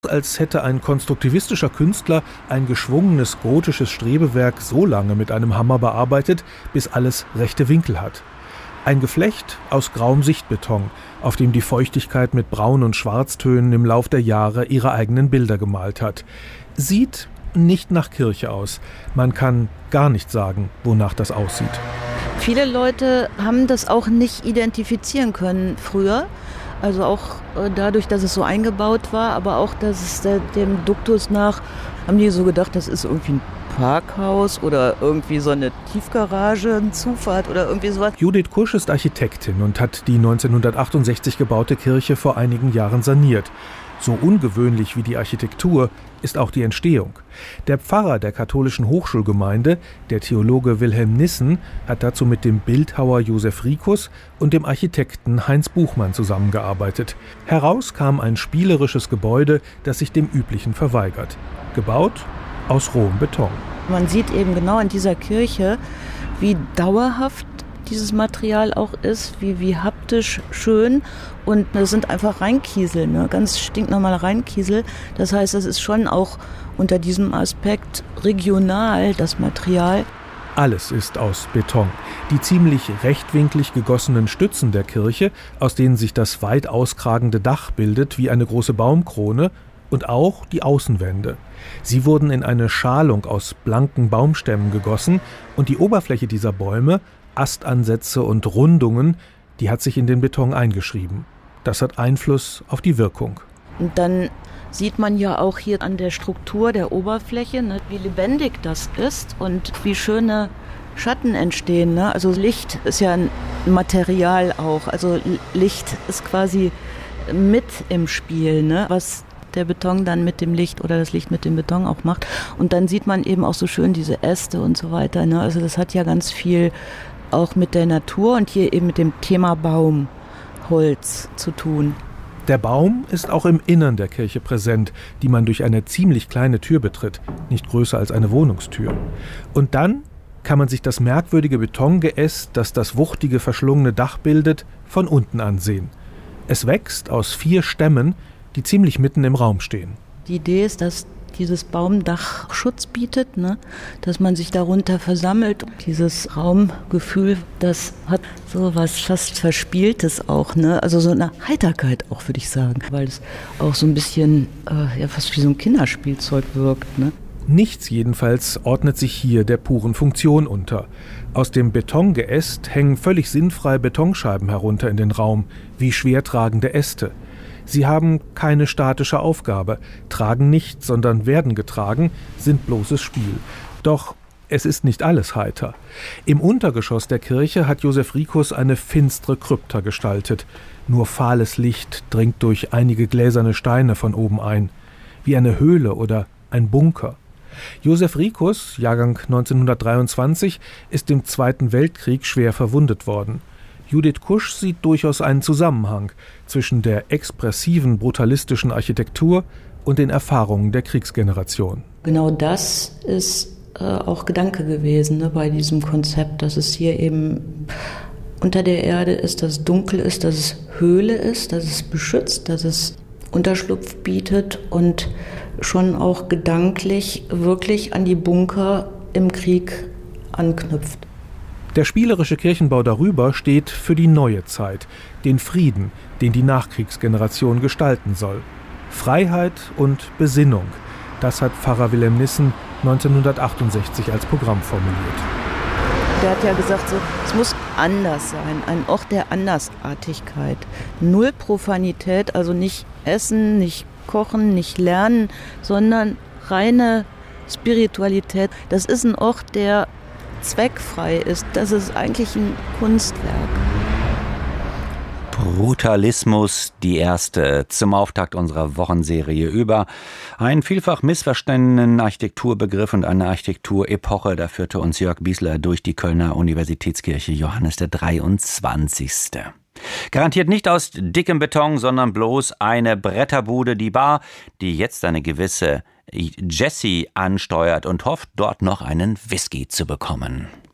als hätte ein konstruktivistischer Künstler ein geschwungenes gotisches Strebewerk so lange mit einem Hammer bearbeitet, bis alles rechte Winkel hat. Ein Geflecht aus grauem Sichtbeton, auf dem die Feuchtigkeit mit Braun- und Schwarztönen im Lauf der Jahre ihre eigenen Bilder gemalt hat. Sieht nicht nach Kirche aus. Man kann gar nicht sagen, wonach das aussieht. Viele Leute haben das auch nicht identifizieren können früher. Also auch dadurch, dass es so eingebaut war, aber auch, dass es dem Duktus nach, haben die so gedacht, das ist irgendwie ein Parkhaus oder irgendwie so eine Tiefgarage, eine Zufahrt oder irgendwie sowas. Judith Kusch ist Architektin und hat die 1968 gebaute Kirche vor einigen Jahren saniert. So ungewöhnlich wie die Architektur ist auch die Entstehung. Der Pfarrer der katholischen Hochschulgemeinde, der Theologe Wilhelm Nissen, hat dazu mit dem Bildhauer Josef Rikus und dem Architekten Heinz Buchmann zusammengearbeitet. Heraus kam ein spielerisches Gebäude, das sich dem Üblichen verweigert. Gebaut aus rohem Beton. Man sieht eben genau in dieser Kirche, wie dauerhaft dieses Material auch ist, wie haptisch schön, und das sind einfach Reinkiesel, ne? Ganz stinknormale Reinkiesel. Das heißt, es ist schon auch unter diesem Aspekt regional, das Material. Alles ist aus Beton. Die ziemlich rechtwinklig gegossenen Stützen der Kirche, aus denen sich das weit auskragende Dach bildet wie eine große Baumkrone, und auch die Außenwände. Sie wurden in eine Schalung aus blanken Baumstämmen gegossen, und die Oberfläche dieser Bäume, Astansätze und Rundungen, die hat sich in den Beton eingeschrieben. Das hat Einfluss auf die Wirkung. Und dann sieht man ja auch hier an der Struktur der Oberfläche, ne, wie lebendig das ist und wie schöne Schatten entstehen. Ne? Also Licht ist ja ein Material auch. Also Licht ist quasi mit im Spiel, ne? Was der Beton dann mit dem Licht oder das Licht mit dem Beton auch macht. Und dann sieht man eben auch so schön diese Äste und so weiter. Ne? Also das hat ja ganz viel auch mit der Natur und hier eben mit dem Thema Baum, Holz zu tun. Der Baum ist auch im Innern der Kirche präsent, die man durch eine ziemlich kleine Tür betritt, nicht größer als eine Wohnungstür. Und dann kann man sich das merkwürdige Betongeäst, das das wuchtige, verschlungene Dach bildet, von unten ansehen. Es wächst aus 4 Stämmen, die ziemlich mitten im Raum stehen. Die Idee ist, dass dieses Baumdach Schutz bietet, ne? Dass man sich darunter versammelt. Dieses Raumgefühl, das hat so was fast Verspieltes auch, ne? Also so eine Heiterkeit auch, würde ich sagen, weil es auch so ein bisschen fast wie so ein Kinderspielzeug wirkt, ne? Nichts jedenfalls ordnet sich hier der puren Funktion unter. Aus dem Betongeäst hängen völlig sinnfrei Betonscheiben herunter in den Raum, wie schwertragende Äste. Sie haben keine statische Aufgabe, tragen nichts, sondern werden getragen, sind bloßes Spiel. Doch es ist nicht alles heiter. Im Untergeschoss der Kirche hat Josef Rikus eine finstere Krypta gestaltet. Nur fahles Licht dringt durch einige gläserne Steine von oben ein, wie eine Höhle oder ein Bunker. Josef Rikus, Jahrgang 1923, ist im Zweiten Weltkrieg schwer verwundet worden. Judith Kusch sieht durchaus einen Zusammenhang zwischen der expressiven, brutalistischen Architektur und den Erfahrungen der Kriegsgeneration. Genau das ist auch Gedanke gewesen, ne, bei diesem Konzept, dass es hier eben unter der Erde ist, dass es dunkel ist, dass es Höhle ist, dass es beschützt, dass es Unterschlupf bietet und schon auch gedanklich wirklich an die Bunker im Krieg anknüpft. Der spielerische Kirchenbau darüber steht für die neue Zeit, den Frieden, den die Nachkriegsgeneration gestalten soll. Freiheit und Besinnung, das hat Pfarrer Wilhelm Nissen 1968 als Programm formuliert. Der hat ja gesagt, so, es muss anders sein, ein Ort der Andersartigkeit. Null Profanität, also nicht essen, nicht kochen, nicht lernen, sondern reine Spiritualität. Das ist ein Ort, der zweckfrei ist. Das ist eigentlich ein Kunstwerk. Brutalismus, die erste, zum Auftakt unserer Wochenserie über einen vielfach missverstandenen Architekturbegriff und eine Architekturepoche. Da führte uns Jörg Biesler durch die Kölner Universitätskirche Johannes der 23. Garantiert nicht aus dickem Beton, sondern bloß eine Bretterbude, die Bar, die jetzt eine gewisse Jessie ansteuert und hofft, dort noch einen Whisky zu bekommen.